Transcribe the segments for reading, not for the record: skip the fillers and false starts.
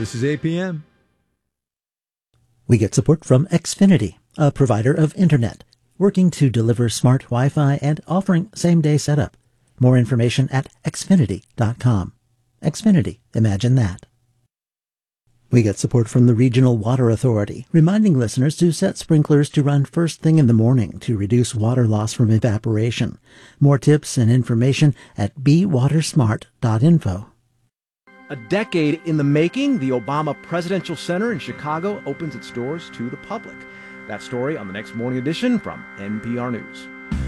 This is APM. We get support from Xfinity, a provider of internet, working to deliver smart Wi-Fi and offering same-day setup. More information at xfinity.com. Xfinity, imagine that. We get support from the Regional Water Authority, reminding listeners to set sprinklers to run first thing in the morning to reduce water loss from evaporation. More tips and information at bewatersmart.info. A decade in the making, the Obama Presidential Center in Chicago opens its doors to the public. That story on the next Morning Edition from NPR News.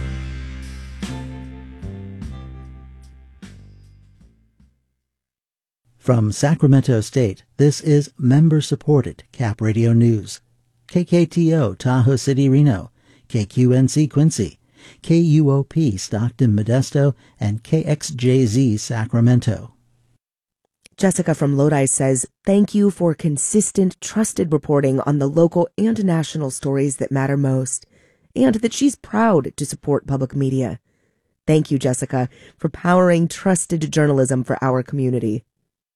From Sacramento State, this is member-supported Cap Radio News. KKTO Tahoe City, Reno, KQNC Quincy, KUOP Stockton, Modesto, and KXJZ Sacramento. Jessica from Lodi says, thank you for consistent, trusted reporting on the local and national stories that matter most, and that she's proud to support public media. Thank you, Jessica, for powering trusted journalism for our community.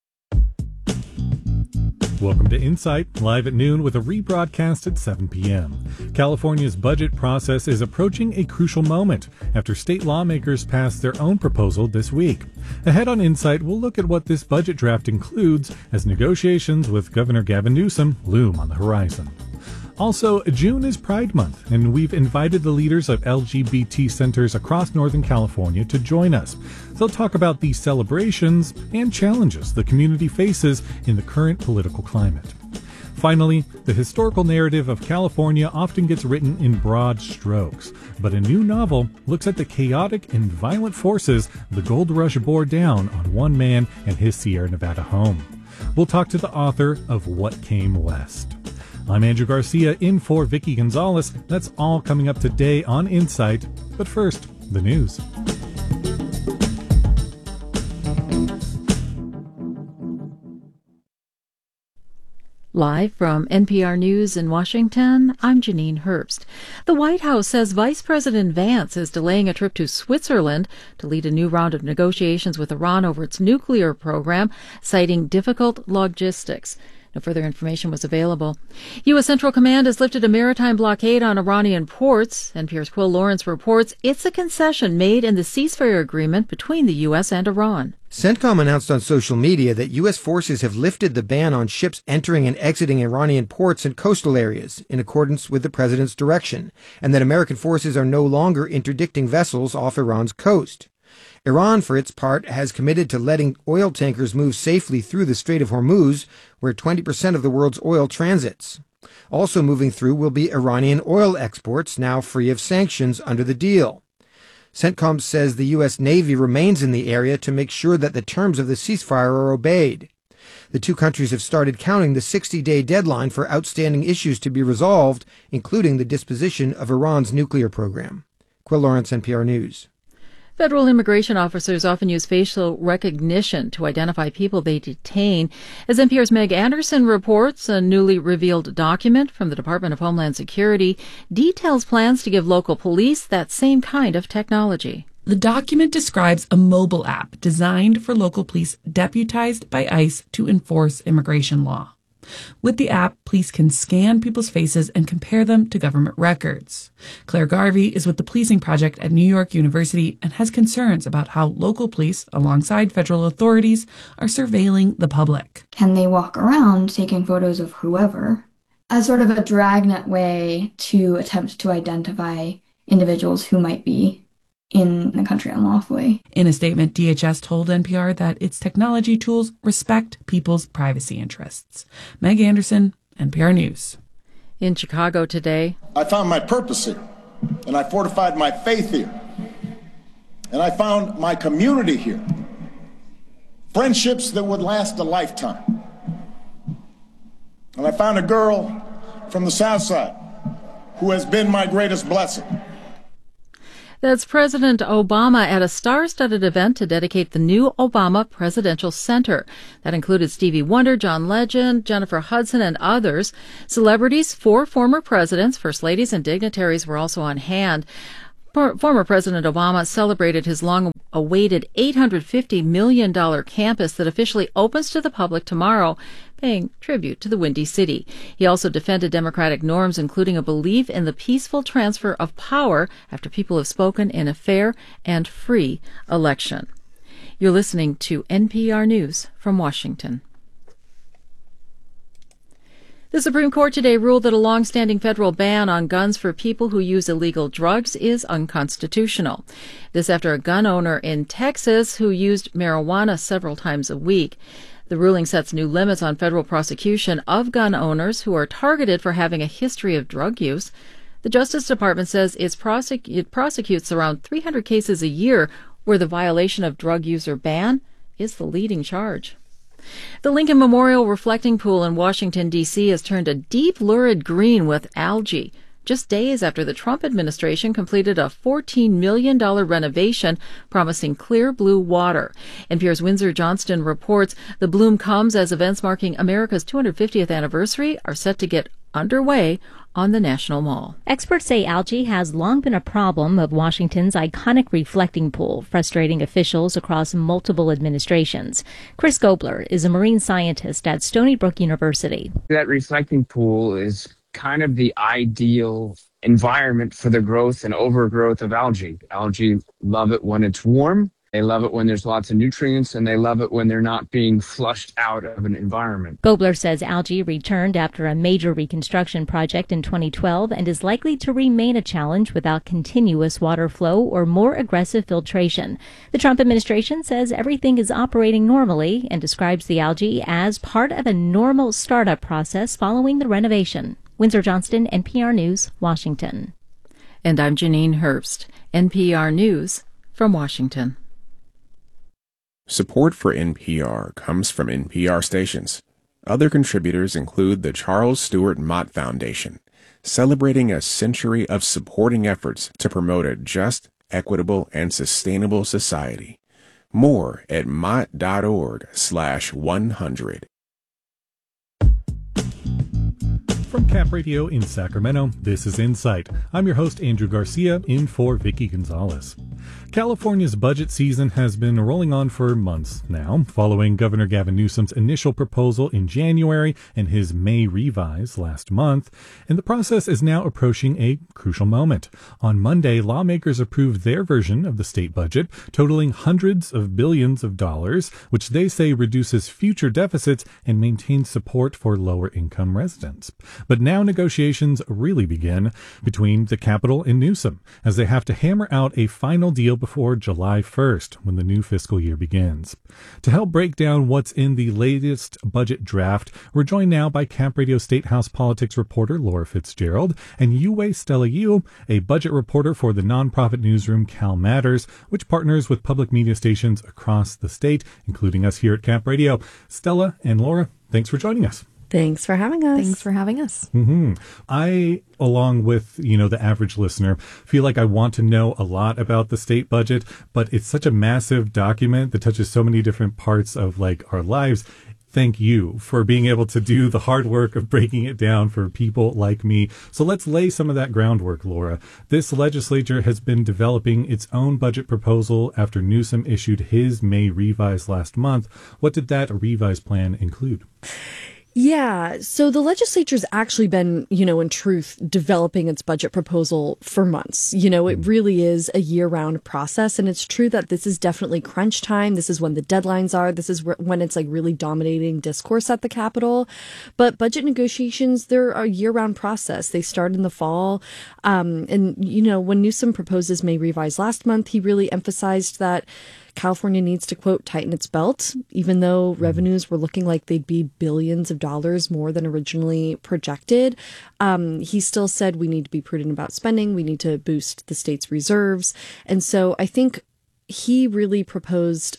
Welcome to Insight, live at noon with a rebroadcast at 7 p.m. California's budget process is approaching a crucial moment after state lawmakers passed their own proposal this week. Ahead on Insight, we'll look at what this budget draft includes as negotiations with Governor Gavin Newsom loom on the horizon. Also, June is Pride Month, and we've invited the leaders of LGBT centers across Northern California to join us. They'll talk about these celebrations and challenges the community faces in the current political climate. Finally, the historical narrative of California often gets written in broad strokes, but a new novel looks at the chaotic and violent forces the gold rush bore down on one man and his Sierra Nevada home. We'll talk to the author of What Came West. I'm Andrew Garcia in for Vicky Gonzalez. That's all coming up today on Insight. But first, the news. Live from NPR News in Washington, I'm Janine Herbst. The White House says Vice President Vance is delaying a trip to Switzerland to lead a new round of negotiations with Iran over its nuclear program, citing difficult logistics. No further information was available. U.S. Central Command has lifted a maritime blockade on Iranian ports. NPR's Quill Lawrence reports it's a concession made in the ceasefire agreement between the U.S. and Iran. CENTCOM announced on social media that U.S. forces have lifted the ban on ships entering and exiting Iranian ports and coastal areas in accordance with the president's direction, and that American forces are no longer interdicting vessels off Iran's coast. Iran, for its part, has committed to letting oil tankers move safely through the Strait of Hormuz, where 20% of the world's oil transits. Also moving through will be Iranian oil exports, now free of sanctions under the deal. CENTCOM says the U.S. Navy remains in the area to make sure that the terms of the ceasefire are obeyed. The two countries have started counting the 60-day deadline for outstanding issues to be resolved, including the disposition of Iran's nuclear program. Quill Lawrence, NPR News. Federal immigration officers often use facial recognition to identify people they detain. As NPR's Meg Anderson reports, a newly revealed document from the Department of Homeland Security details plans to give local police that same kind of technology. The document describes a mobile app designed for local police deputized by ICE to enforce immigration law. With the app, police can scan people's faces and compare them to government records. Claire Garvey is with the Policing Project at New York University and has concerns about how local police, alongside federal authorities, are surveilling the public. Can they walk around taking photos of whoever as sort of a dragnet way to attempt to identify individuals who might be in the country unlawfully? In a statement, DHS told NPR that its technology tools respect people's privacy interests. Meg Anderson, NPR News. In Chicago today, I found my purpose here, and I fortified my faith here, and I found my community here. Friendships that would last a lifetime. And I found a girl from the South Side who has been my greatest blessing. That's President Obama at a star-studded event to dedicate the new Obama Presidential Center. That included Stevie Wonder, John Legend, Jennifer Hudson, and others. Celebrities, 4 former presidents, first ladies, and dignitaries were also on hand. Former President Obama celebrated his long-awaited $850 million campus that officially opens to the public tomorrow, paying tribute to the Windy City. He also defended democratic norms, including a belief in the peaceful transfer of power after people have spoken in a fair and free election. You're listening to NPR News from Washington. The Supreme Court today ruled that a long-standing federal ban on guns for people who use illegal drugs is unconstitutional. This after a gun owner in Texas who used marijuana several times a week. The ruling sets new limits on federal prosecution of gun owners who are targeted for having a history of drug use. The Justice Department says it prosecutes around 300 cases a year where the violation of drug user ban is the leading charge. The Lincoln Memorial Reflecting Pool in Washington, D.C. has turned a deep, lurid green with algae, just days after the Trump administration completed a $14 million renovation promising clear blue water. NPR's Windsor Johnston reports the bloom comes as events marking America's 250th anniversary are set to get underway on the National Mall. Experts say algae has long been a problem of Washington's iconic reflecting pool, frustrating officials across multiple administrations. Chris Gobler is a marine scientist at Stony Brook University. That reflecting pool is kind of the ideal environment for the growth and overgrowth of algae. Algae love it when it's warm. They love it when there's lots of nutrients, and they love it when they're not being flushed out of an environment. Gobler says algae returned after a major reconstruction project in 2012 and is likely to remain a challenge without continuous water flow or more aggressive filtration. The Trump administration says everything is operating normally and describes the algae as part of a normal startup process following the renovation. Windsor Johnston, NPR News, Washington. And I'm Janine Herbst, NPR News from Washington. Support for NPR comes from NPR stations. Other contributors include the Charles Stewart Mott Foundation, celebrating a century of supporting efforts to promote a just, equitable, and sustainable society. More at mott.org/100. From Cap Radio in Sacramento, this is Insight. I'm your host, Andrew Garcia, in for Vicky Gonzalez. California's budget season has been rolling on for months now, following Governor Gavin Newsom's initial proposal in January and his May revise last month, and the process is now approaching a crucial moment. On Monday, lawmakers approved their version of the state budget, totaling hundreds of billions of dollars, which they say reduces future deficits and maintains support for lower-income residents. But now negotiations really begin between the Capitol and Newsom, as they have to hammer out a final deal before July 1st, when the new fiscal year begins. To help break down what's in the latest budget draft, we're joined now by Cap Radio State House politics reporter Laura Fitzgerald and Yue Stella Yu, a budget reporter for the nonprofit newsroom Cal Matters, which partners with public media stations across the state, including us here at Cap Radio. Stella and Laura, thanks for joining us. Thanks for having us. Thanks for having us. Mm-hmm. I, along with, the average listener, feel like I want to know a lot about the state budget, but it's such a massive document that touches so many different parts of our lives. Thank you for being able to do the hard work of breaking it down for people like me. So let's lay some of that groundwork, Laura. This legislature has been developing its own budget proposal after Newsom issued his May revise last month. What did that revise plan include? Yeah, so the legislature's actually been, in truth, developing its budget proposal for months. It really is a year-round process, and it's true that this is definitely crunch time. This is when the deadlines are. This is when it's really dominating discourse at the Capitol. But budget negotiations, they're a year-round process. They start in the fall. And when Newsom proposed his May revise last month, he really emphasized that California needs to, quote, tighten its belt, even though revenues were looking like they'd be billions of dollars more than originally projected. He still said we need to be prudent about spending. We need to boost the state's reserves. And so I think he really proposed a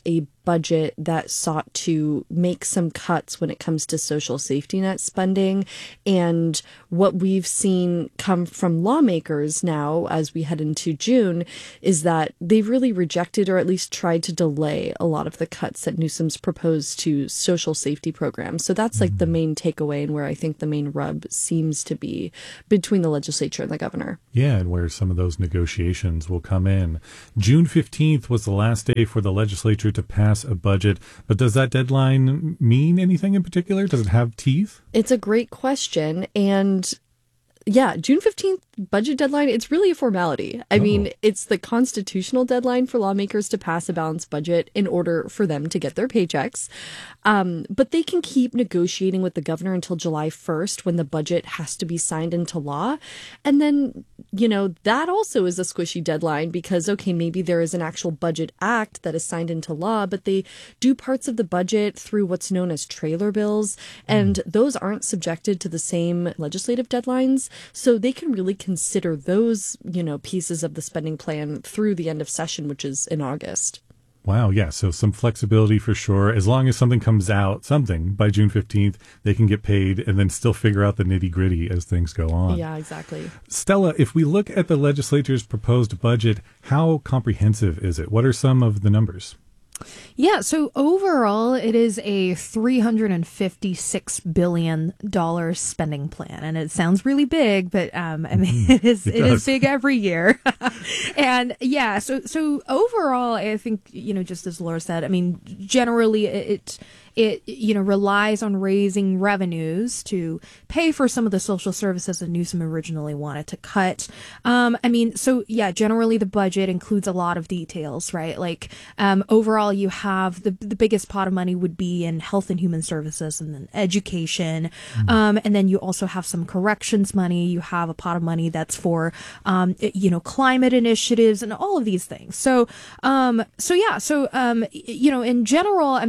budget that sought to make some cuts when it comes to social safety net spending. And what we've seen come from lawmakers now as we head into June is that they've really rejected or at least tried to delay a lot of the cuts that Newsom's proposed to social safety programs. So that's like the main takeaway and where I think the main rub seems to be between the legislature and the governor. Yeah, and where some of those negotiations will come in. June 15th was the last day for the legislature to pass a budget, but does that deadline mean anything in particular? Does it have teeth? It's a great question. And yeah, June 15th budget deadline, it's really a formality. I mean, it's the constitutional deadline for lawmakers to pass a balanced budget in order for them to get their paychecks. But they can keep negotiating with the governor until July 1st when the budget has to be signed into law. And then, that also is a squishy deadline because, okay, maybe there is an actual budget act that is signed into law, but they do parts of the budget through what's known as trailer bills. And those aren't subjected to the same legislative deadlines. So they can really consider those, pieces of the spending plan through the end of session, which is in August. Wow, yeah, so some flexibility for sure. As long as something comes out, by June 15th, they can get paid and then still figure out the nitty-gritty as things go on. Yeah, exactly. Stella, if we look at the legislature's proposed budget, how comprehensive is it? What are some of the numbers? Yeah, so overall, it is a $356 billion spending plan. And it sounds really big, but it is big every year. And yeah, so overall, I think, just as Laura said, generally it relies on raising revenues to pay for some of the social services that Newsom originally wanted to cut. Generally the budget includes a lot of details, right? Like, overall you have the biggest pot of money would be in health and human services and then education. And then you also have some corrections money. You have a pot of money that's for, climate initiatives and all of these things. In general,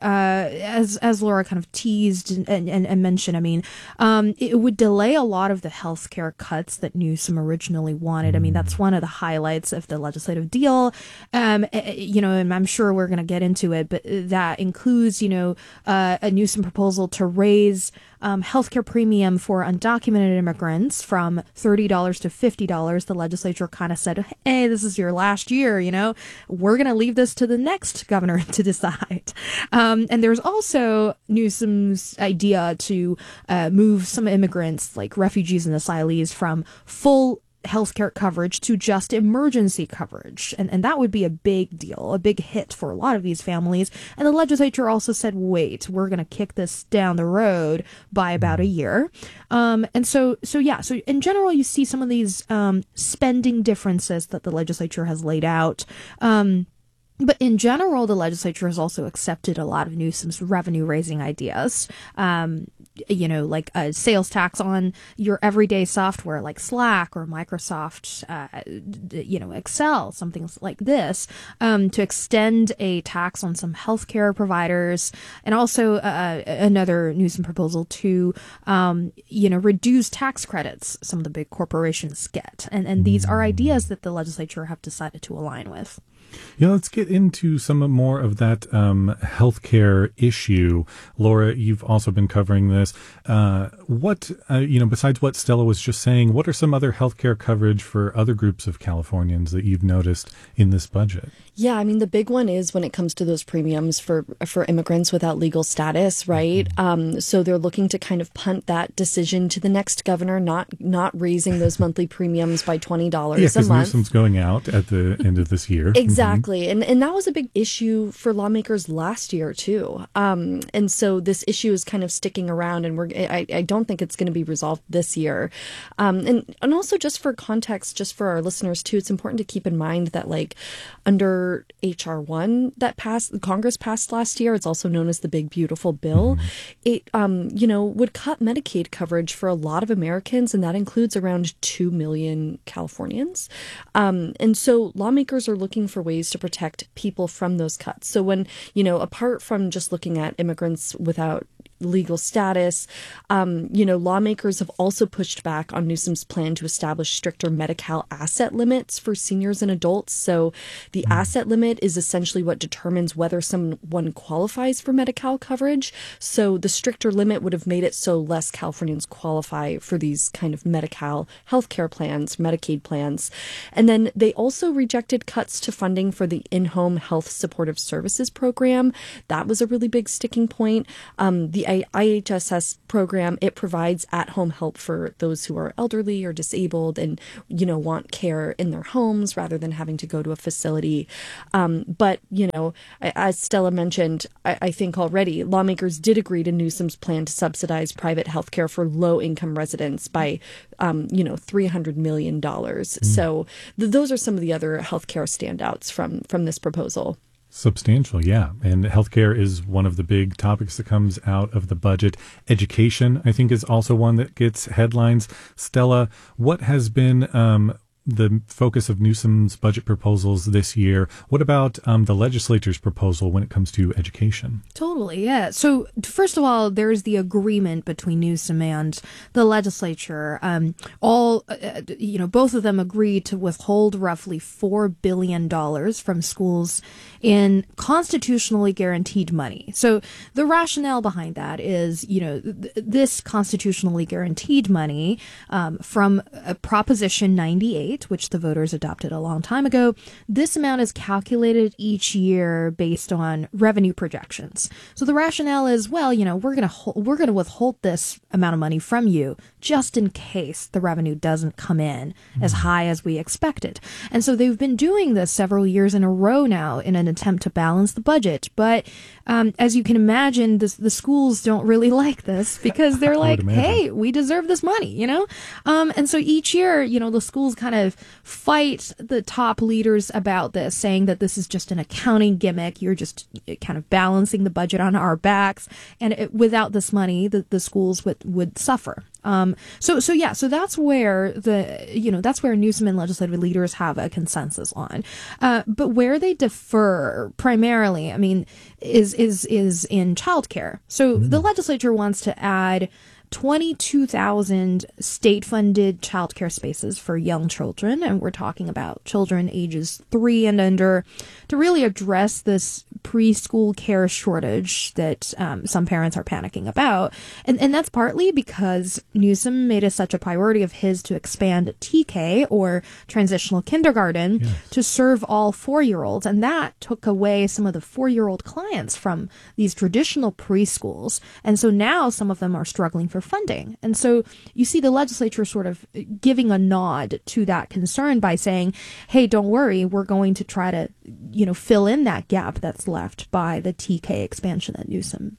as Laura kind of teased and mentioned, it would delay a lot of the healthcare cuts that Newsom originally wanted. That's one of the highlights of the legislative deal. And I'm sure we're going to get into it, but that includes, a Newsom proposal to raise healthcare premium for undocumented immigrants from $30 to $50. The legislature kind of said, hey, this is your last year, we're going to leave this to the next governor to decide. And there's also Newsom's idea to move some immigrants, like refugees and asylees, from full healthcare coverage to just emergency coverage. And that would be a big deal, a big hit for a lot of these families. And the legislature also said, wait, we're going to kick this down the road by about a year. So in general, you see some of these spending differences that the legislature has laid out. But in general, the legislature has also accepted a lot of Newsom's revenue-raising ideas, like a sales tax on your everyday software like Slack or Microsoft, Excel, something like this, to extend a tax on some healthcare providers, and also another Newsom proposal to, reduce tax credits some of the big corporations get. And these are ideas that the legislature have decided to align with. Yeah, let's get into some more of that healthcare issue. Laura, you've also been covering this. Besides what Stella was just saying, what are some other healthcare coverage for other groups of Californians that you've noticed in this budget? Yeah, the big one is when it comes to those premiums for immigrants without legal status, right? So they're looking to kind of punt that decision to the next governor, not raising those monthly premiums by $20 a month. Because Newsom's going out at the end of this year. Exactly. And that was a big issue for lawmakers last year, too. And so this issue is kind of sticking around, and I don't think it's going to be resolved this year. And also, just for context, just for our listeners, too, it's important to keep in mind that, under H.R. 1 that Congress passed last year, it's also known as the Big Beautiful Bill, it, would cut Medicaid coverage for a lot of Americans, and that includes around 2 million Californians. And so lawmakers are looking for ways to protect people from those cuts. So when, apart from just looking at immigrants without legal status. Lawmakers have also pushed back on Newsom's plan to establish stricter Medi-Cal asset limits for seniors and adults. So the asset limit is essentially what determines whether someone qualifies for Medi-Cal coverage. So the stricter limit would have made it so less Californians qualify for these kind of Medi-Cal healthcare plans, Medicaid plans. And then they also rejected cuts to funding for the in-home health supportive services program. That was a really big sticking point. The IHSS program, it provides at-home help for those who are elderly or disabled and, want care in their homes rather than having to go to a facility. But, as Stella mentioned, I think already, lawmakers did agree to Newsom's plan to subsidize private health care for low-income residents by, $300 million. So those are some of the other healthcare standouts from this proposal. Substantial, yeah. And healthcare is one of the big topics that comes out of the budget. Education, I think, is also one that gets headlines. Stella, what has been the focus of Newsom's budget proposals this year? What about the legislature's proposal when it comes to education? Totally, yeah. So first of all, there's the agreement between Newsom and the legislature. Both of them agreed to withhold roughly $4 billion from schools in constitutionally guaranteed money. So the rationale behind that is, this constitutionally guaranteed money from Proposition 98, which the voters adopted a long time ago. This amount is calculated each year based on revenue projections. So the rationale is, we're going to withhold this amount of money from you just in case the revenue doesn't come in as high as we expected. And so they've been doing this several years in a row now in an attempt to balance the budget. But as you can imagine, the schools don't really like this because they're like, hey, we deserve this money, And so each year, the schools kind of fight the top leaders about this, saying that this is just an accounting gimmick. You're just kind of balancing the budget on our backs. And without this money, the schools would suffer. So that's where that's where Newsom and legislative leaders have a consensus on. But where they differ primarily, is in childcare. So the legislature wants to add 22,000 state-funded childcare spaces for young children, and we're talking about children ages 3 and under, to really address this preschool care shortage that some parents are panicking about. And that's partly because Newsom made it such a priority of his to expand TK, or transitional kindergarten, to serve all 4-year-olds, and that took away some of the 4-year-old clients from these traditional preschools. And so now some of them are struggling for funding. And so you see the legislature sort of giving a nod to that concern by saying, hey, don't worry, we're going to try to, fill in that gap that's left by the TK expansion that Newsom,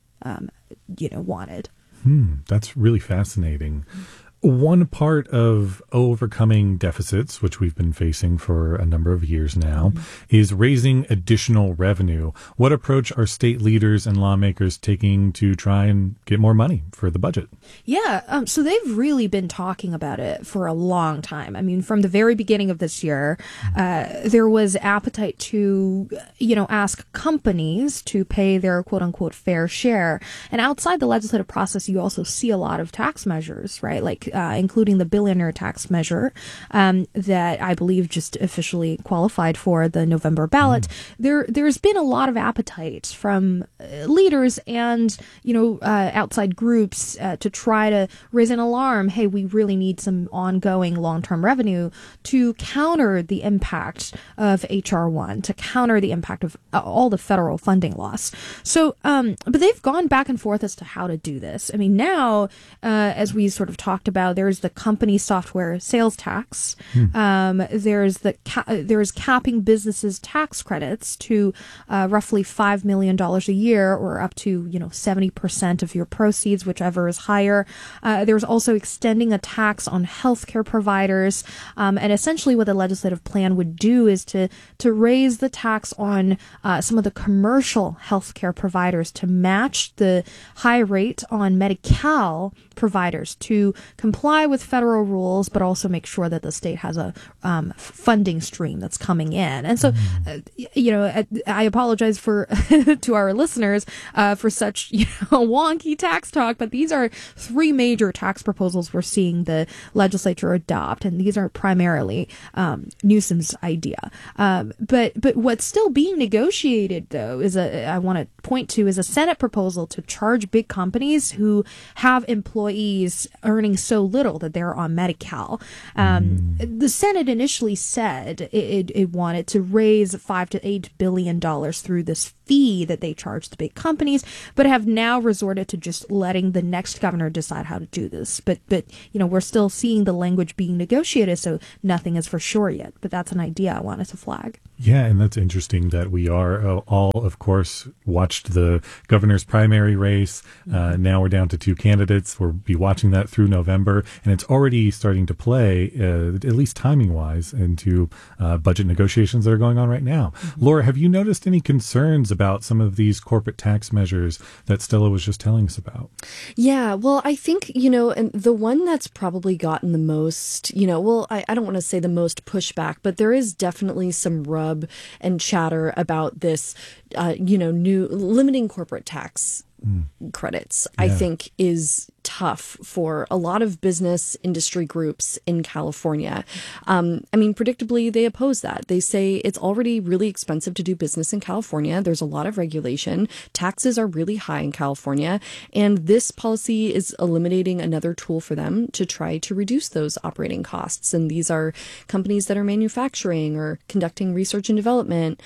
wanted. That's really fascinating. One part of overcoming deficits, which we've been facing for a number of years now, is raising additional revenue. What approach are state leaders and lawmakers taking to try and get more money for the budget? Yeah, so they've really been talking about it for a long time. From the very beginning of this year, there was appetite to, ask companies to pay their quote-unquote fair share. And outside the legislative process, you also see a lot of tax measures, right? Like including the billionaire tax measure that I believe just officially qualified for the November ballot. There's been a lot of appetite from leaders and outside groups to try to raise an alarm. Hey, we really need some ongoing long-term revenue to counter the impact of H.R. 1, to counter the impact of all the federal funding loss. So, but they've gone back and forth as to how to do this. Now, as we sort of talked about, there's the company software sales tax. There's capping businesses' tax credits to roughly $5 million a year, or up to 70% of your proceeds, whichever is higher. There's also extending a tax on healthcare providers, and essentially what the legislative plan would do is to raise the tax on some of the commercial healthcare providers to match the high rate on Medi-Cal providers to comply with federal rules, but also make sure that the state has a funding stream that's coming in. And so, I apologize for to our listeners for such wonky tax talk, but these are three major tax proposals we're seeing the legislature adopt, and these are primarily Newsom's idea. But what's still being negotiated, though, I want to point to is a Senate proposal to charge big companies who have employees earning so little that they're on Medi-Cal. The Senate initially said it wanted to raise $5 to $8 billion through this fee that they charge the big companies, but have now resorted to just letting the next governor decide how to do this. But we're still seeing the language being negotiated, so nothing is for sure yet. But that's an idea I wanted to flag. Yeah, and that's interesting that we are all, of course, watched the governor's primary race. Now we're down to two candidates. We'll be watching that through November, and it's already starting to play, at least timing-wise, into budget negotiations that are going on right now. Laura, have you noticed any concerns about some of these corporate tax measures that Stella was just telling us about? Yeah, well, I think, and the one that's probably gotten the most, I don't want to say the most pushback, but there is definitely some rub and chatter about this, new limiting corporate tax credits, I think is tough for a lot of business industry groups in California. Predictably, they oppose that. They say it's already really expensive to do business in California. There's a lot of regulation. Taxes are really high in California. And this policy is eliminating another tool for them to try to reduce those operating costs. And these are companies that are manufacturing or conducting research and development.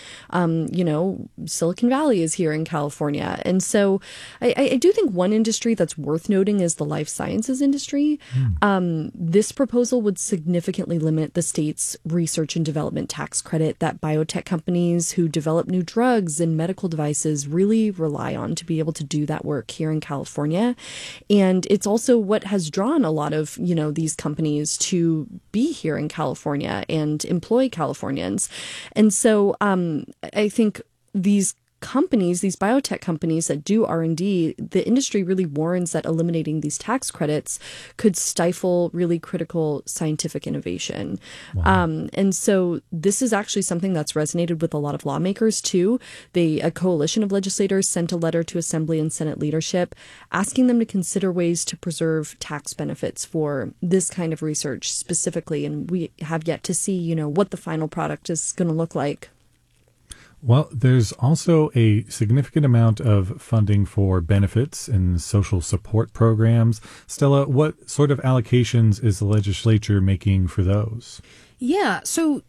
Silicon Valley is here in California. And so I do think one industry that's worth noting is the life sciences industry. This proposal would significantly limit the state's research and development tax credit that biotech companies who develop new drugs and medical devices really rely on to be able to do that work here in California. And it's also what has drawn a lot of, these companies to be here in California and employ Californians. And so I think these biotech companies that do R&D, the industry really warns that eliminating these tax credits could stifle really critical scientific innovation. Wow. And so this is actually something that's resonated with a lot of lawmakers too. A coalition of legislators sent a letter to Assembly and Senate leadership asking them to consider ways to preserve tax benefits for this kind of research specifically. And we have yet to see, what the final product is going to look like. Well, there's also a significant amount of funding for benefits and social support programs. Stella, what sort of allocations is the legislature making for those? Yeah, so,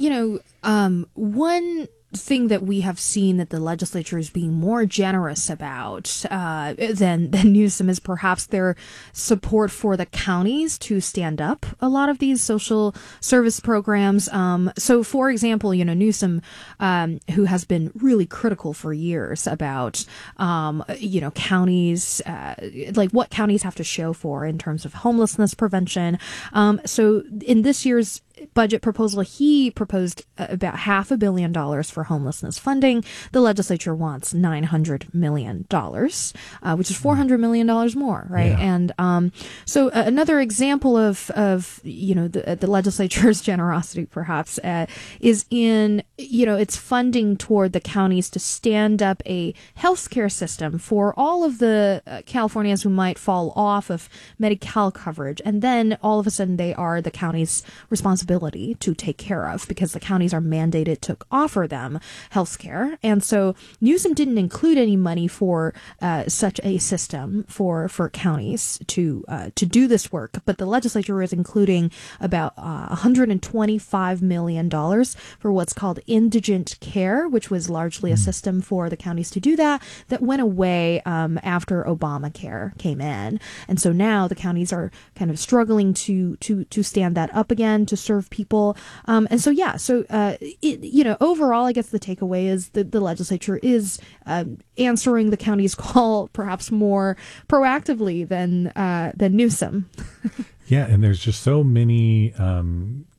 one thing that we have seen that the legislature is being more generous about than Newsom is perhaps their support for the counties to stand up a lot of these social service programs. So, for example, Newsom, who has been really critical for years about, counties, like what counties have to show for in terms of homelessness prevention. So in this year's budget proposal, he proposed about $500 million for homelessness funding. The legislature wants $900 million, which is $400 million more, right? Yeah. And so another example of the legislature's generosity, perhaps, is in its funding toward the counties to stand up a healthcare system for all of the Californians who might fall off of Medi-Cal coverage, and then all of a sudden they are the county's responsibility to take care of because the counties are mandated to offer them health care. And so Newsom didn't include any money for such a system for counties to do this work, but the legislature is including about $125 million for what's called indigent care, which was largely a system for the counties to do that went away after Obamacare came in. And so now the counties are kind of struggling to stand that up again, to serve people. And so, overall, I guess the takeaway is that the legislature is answering the county's call perhaps more proactively than Newsom. Yeah, and there's just so many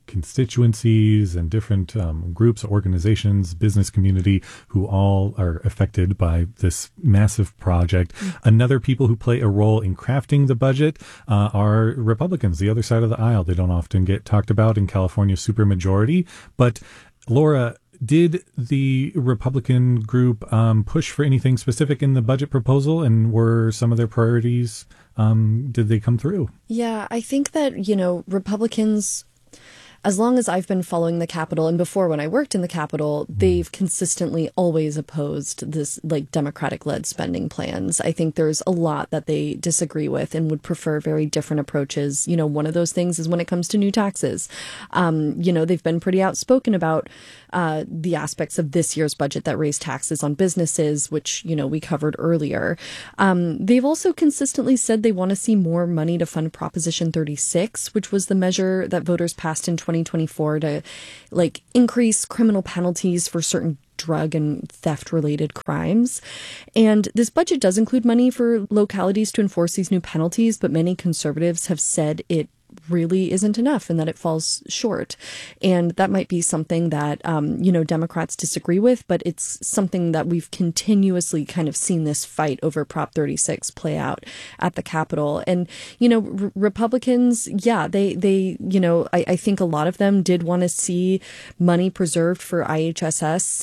constituencies and different groups, organizations, business community who all are affected by this massive project. Another people who play a role in crafting the budget are Republicans, the other side of the aisle. They don't often get talked about in California's supermajority. But Laura, did the Republican group push for anything specific in the budget proposal, and were some of their priorities, did they come through? Yeah, I think that, Republicans, as long as I've been following the Capitol, and before when I worked in the Capitol, they've consistently always opposed this Democratic-led spending plans. I think there's a lot that they disagree with and would prefer very different approaches. One of those things is when it comes to new taxes. They've been pretty outspoken about the aspects of this year's budget that raise taxes on businesses, which, we covered earlier. They've also consistently said they want to see more money to fund Proposition 36, which was the measure that voters passed in 2024 to increase criminal penalties for certain drug and theft related crimes. And this budget does include money for localities to enforce these new penalties, but many conservatives have said it really isn't enough and that it falls short. And that might be something that, Democrats disagree with, but it's something that we've continuously kind of seen this fight over Prop 36 play out at the Capitol. And, Republicans, yeah, they I think a lot of them did want to see money preserved for IHSS,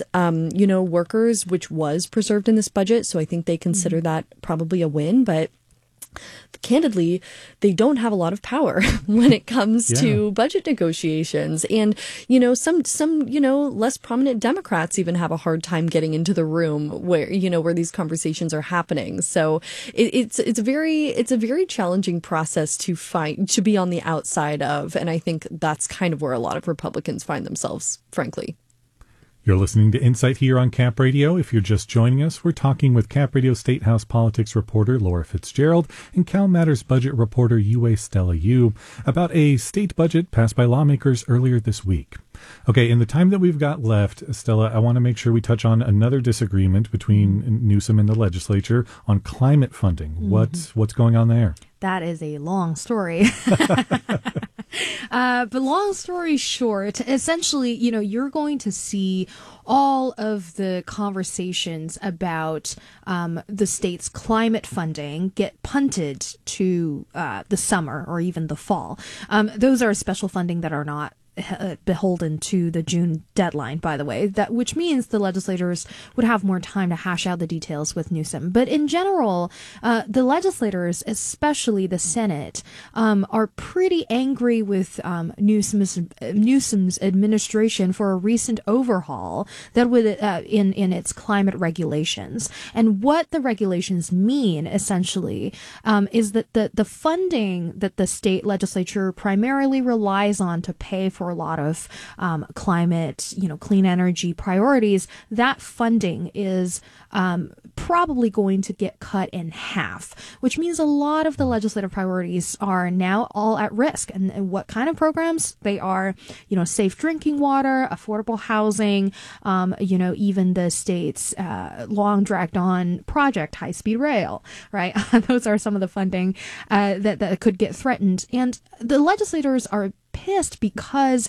workers, which was preserved in this budget. So I think they consider that probably a win, but candidly, they don't have a lot of power when it comes to budget negotiations. And, some less prominent Democrats even have a hard time getting into the room where these conversations are happening. So it's a very challenging process to be on the outside of. And I think that's kind of where a lot of Republicans find themselves, frankly. You're listening to Insight here on Cap Radio. If you're just joining us, we're talking with Cap Radio State House politics reporter Laura Fitzgerald and Cal Matters budget reporter Yue Stella Yu about a state budget passed by lawmakers earlier this week. Okay, in the time that we've got left, Stella, I want to make sure we touch on another disagreement between Newsom and the legislature on climate funding. Mm-hmm. What's going on there? That is a long story. But long story short, essentially, you're going to see all of the conversations about the state's climate funding get punted to the summer or even the fall. Those are special funding that are not beholden to the June deadline, by the way, which means the legislators would have more time to hash out the details with Newsom. But in general, the legislators, especially the Senate, are pretty angry with Newsom's administration for a recent overhaul that would in its climate regulations. And what the regulations mean, essentially, is that the funding that the state legislature primarily relies on to pay for a lot of climate, clean energy priorities, that funding is probably going to get cut in half, which means a lot of the legislative priorities are now all at risk. And what kind of programs? They are, safe drinking water, affordable housing, even the state's long dragged on project, high-speed rail, right? Those are some of the funding that could get threatened. And the legislators are pissed because,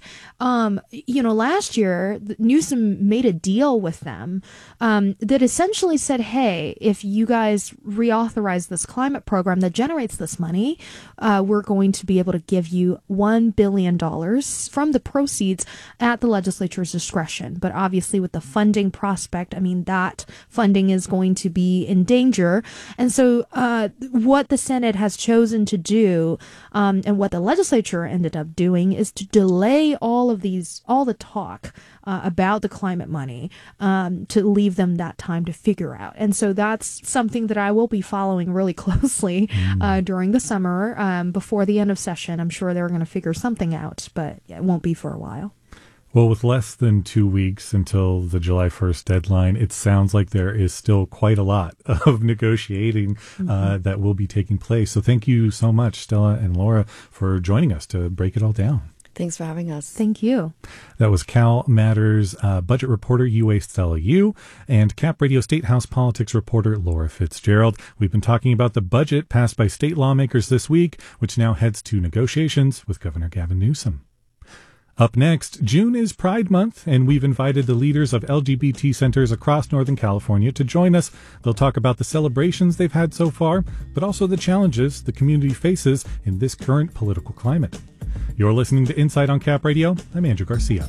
last year Newsom made a deal with them that essentially said, hey, if you guys reauthorize this climate program that generates this money, we're going to be able to give you $1 billion from the proceeds at the legislature's discretion. But obviously with the funding prospect, that funding is going to be in danger. And so what the Senate has chosen to do and what the legislature ended up doing is to delay all the talk about the climate money to leave them that time to figure out. And so that's something that I will be following really closely during the summer before the end of session. I'm sure they're going to figure something out, but it won't be for a while. Well, with less than 2 weeks until the July 1st deadline, it sounds like there is still quite a lot of negotiating that will be taking place. So thank you so much, Stella and Laura, for joining us to break it all down. Thanks for having us. Thank you. That was Cal Matters budget reporter Yue Stella Yu and Cap Radio State House politics reporter Laura Fitzgerald. We've been talking about the budget passed by state lawmakers this week, which now heads to negotiations with Governor Gavin Newsom. Up next, June is Pride Month, and we've invited the leaders of LGBT centers across Northern California to join us. They'll talk about the celebrations they've had so far, but also the challenges the community faces in this current political climate. You're listening to Insight on Cap Radio. I'm Andrew Garcia.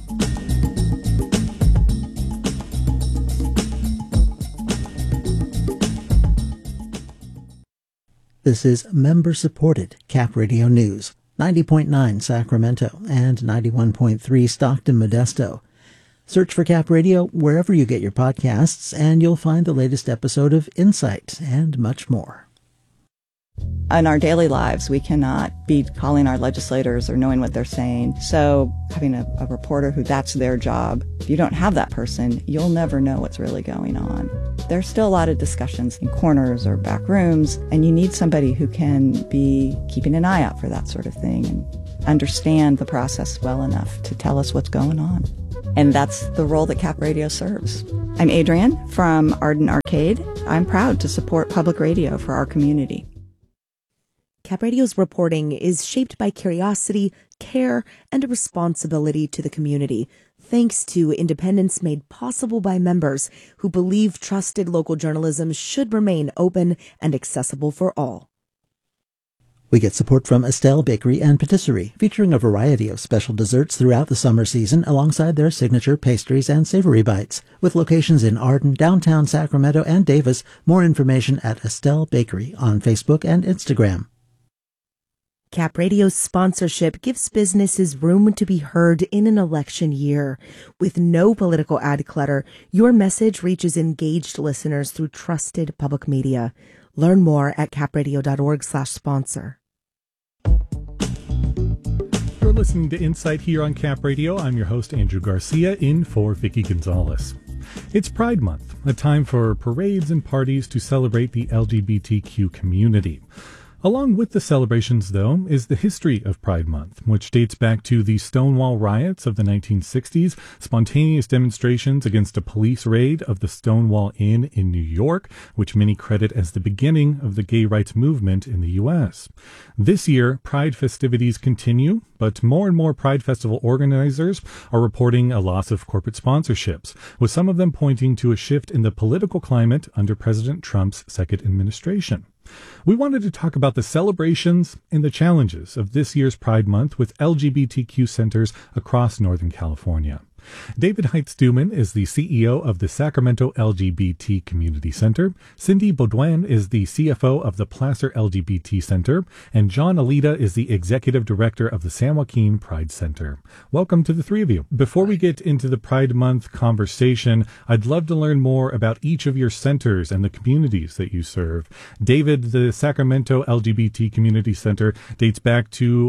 This is member-supported Cap Radio News. 90.9 Sacramento and 91.3 Stockton Modesto. Search for Cap Radio wherever you get your podcasts, and you'll find the latest episode of Insight and much more. In our daily lives, we cannot be calling our legislators or knowing what they're saying. So having a reporter who that's their job, if you don't have that person, you'll never know what's really going on. There's still a lot of discussions in corners or back rooms, and you need somebody who can be keeping an eye out for that sort of thing and understand the process well enough to tell us what's going on. And that's the role that Cap Radio serves. I'm Adrienne from Arden Arcade. I'm proud to support public radio for our community. Cap Radio's reporting is shaped by curiosity, care, and a responsibility to the community, thanks to independence made possible by members who believe trusted local journalism should remain open and accessible for all. We get support from Estelle Bakery and Patisserie, featuring a variety of special desserts throughout the summer season alongside their signature pastries and savory bites. With locations in Arden, downtown Sacramento, and Davis, more information at Estelle Bakery on Facebook and Instagram. Cap Radio's sponsorship gives businesses room to be heard in an election year. With no political ad clutter, your message reaches engaged listeners through trusted public media. Learn more at capradio.org/sponsor. You're listening to Insight here on Cap Radio. I'm your host, Andrew Garcia, in for Vicky Gonzalez. It's Pride Month, a time for parades and parties to celebrate the LGBTQ community. Along with the celebrations, though, is the history of Pride Month, which dates back to the Stonewall riots of the 1960s, spontaneous demonstrations against a police raid of the Stonewall Inn in New York, which many credit as the beginning of the gay rights movement in the U.S. This year, Pride festivities continue, but more and more Pride Festival organizers are reporting a loss of corporate sponsorships, with some of them pointing to a shift in the political climate under President Trump's second administration. We wanted to talk about the celebrations and the challenges of this year's Pride Month with LGBTQ centers across Northern California. David Heitz-Duman is the CEO of the Sacramento LGBT Community Center. Cindy Baudouin is the CFO of the Placer LGBT Center. And John Alita is the Executive Director of the San Joaquin Pride Center. Welcome to the three of you. Before we get into the Pride Month conversation, I'd love to learn more about each of your centers and the communities that you serve. David, the Sacramento LGBT Community Center dates back to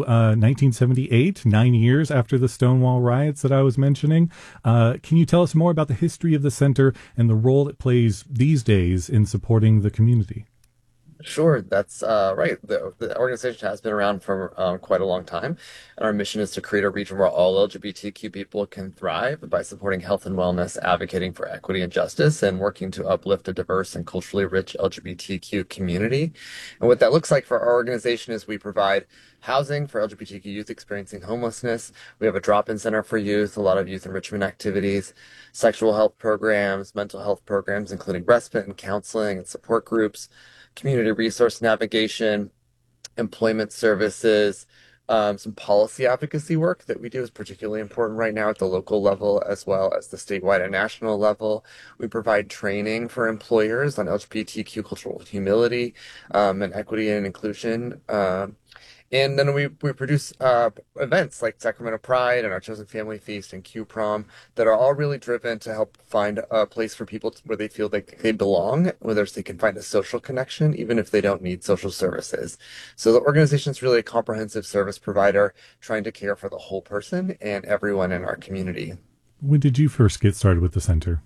1978, 9 years after the Stonewall riots that I was mentioning. Can you tell us more about the history of the center and the role it plays these days in supporting the community? Sure, that's right. The organization has been around for quite a long time, and our mission is to create a region where all LGBTQ people can thrive by supporting health and wellness, advocating for equity and justice, and working to uplift a diverse and culturally rich LGBTQ community. And what that looks like for our organization is we provide housing for LGBTQ youth experiencing homelessness. We have a drop-in center for youth, a lot of youth enrichment activities, sexual health programs, mental health programs, including respite and counseling and support groups, community resource navigation, employment services, some policy advocacy work that we do is particularly important right now at the local level as well as the statewide and national level. We provide training for employers on LGBTQ cultural humility and equity and inclusion. And then we produce events like Sacramento Pride and our Chosen Family Feast and Q Prom that are all really driven to help find a place for people where they feel like they belong, whether they can find a social connection, even if they don't need social services. So the organization is really a comprehensive service provider trying to care for the whole person and everyone in our community. When did you first get started with the center?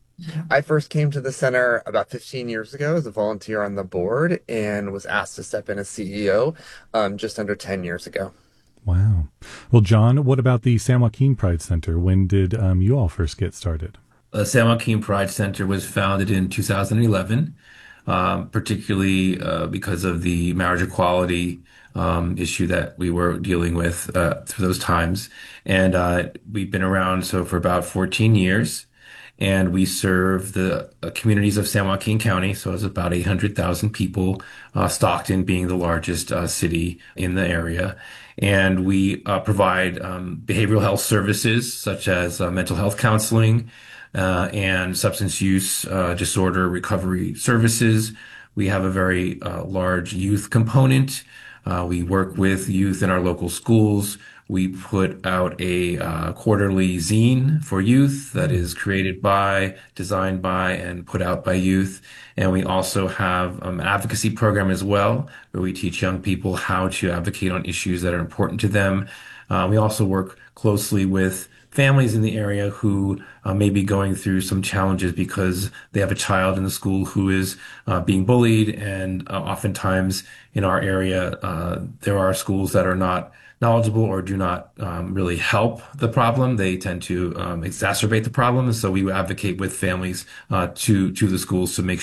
I first came to the center about 15 years ago as a volunteer on the board and was asked to step in as CEO just under 10 years ago. Wow. Well, John, what about the San Joaquin Pride Center? When did you all first get started? The San Joaquin Pride Center was founded in 2011. particularly because of the marriage equality issue that we were dealing with through those times. And we've been around for about 14 years. And we serve the communities of San Joaquin County. So it's about 800,000 people, Stockton being the largest city in the area. And we provide behavioral health services such as mental health counseling and substance use disorder recovery services. We have a very large youth component. We work with youth in our local schools. We put out a quarterly zine for youth that is created by, designed by, and put out by youth. And we also have an advocacy program as well, where we teach young people how to advocate on issues that are important to them. We also work closely with families in the area who may be going through some challenges because they have a child in the school who is being bullied. And oftentimes in our area, there are schools that are not knowledgeable or do not really help the problem. They tend to exacerbate the problem. And so we advocate with families to the schools to make